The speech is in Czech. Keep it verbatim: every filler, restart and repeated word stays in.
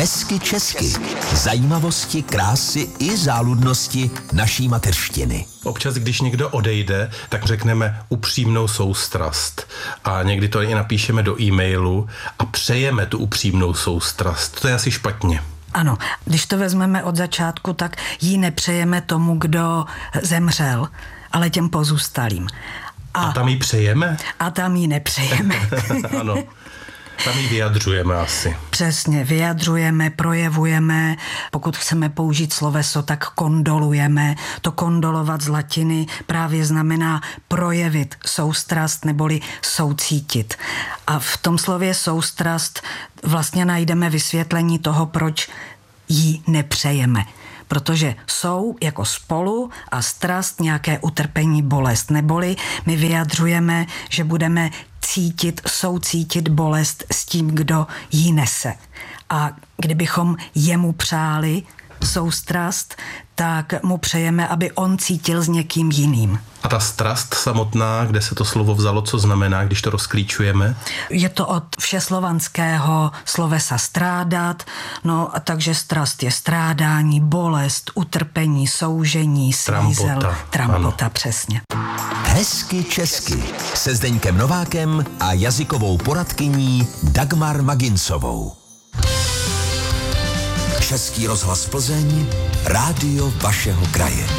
Hezky česky. Zajímavosti, krásy i záludnosti naší mateřštiny. Občas, když někdo odejde, tak řekneme upřímnou soustrast. A někdy to i napíšeme do e-mailu a přejeme tu upřímnou soustrast. To je asi špatně. Ano, když to vezmeme od začátku, tak ji nepřejeme tomu, kdo zemřel, ale těm pozůstalým. A, a tam ji přejeme? A tam ji nepřejeme. Ano. Tam ji vyjadřujeme asi. Přesně, vyjadřujeme, projevujeme, pokud chceme použít sloveso, tak kondolujeme. To kondolovat z latiny právě znamená projevit soustrast neboli soucítit. A v tom slově soustrast vlastně najdeme vysvětlení toho, proč ji nepřejeme. Protože jsou jako spolu a strast nějaké utrpení, bolest. Neboli my vyjadřujeme, že budeme cítit, soucítit bolest s tím, kdo ji nese. A kdybychom jemu přáli soustrast, tak mu přejeme, aby on cítil s někým jiným. A ta strast samotná, kde se to slovo vzalo, co znamená, když to rozklíčujeme? Je to od všeslovanského slovesa strádat, no a takže strast je strádání, bolest, utrpení, soužení, svízel, trampota, trampota, ano. Přesně. Hezky česky se Zdeňkem Novákem a jazykovou poradkyní Dagmar Maginsovou. Český rozhlas Plzeň, rádio vašeho kraje.